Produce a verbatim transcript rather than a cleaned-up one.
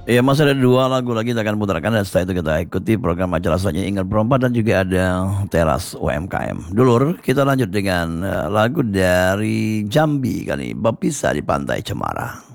Ya, masih ada dua lagu lagi kita akan putarkan dan setelah itu kita ikuti program majalah selanjutnya Ingat Berempat dan juga ada Teras U M K M. Dulur, kita lanjut dengan eh, lagu dari Jambi kali ini, Bapisa di Pantai Cemara.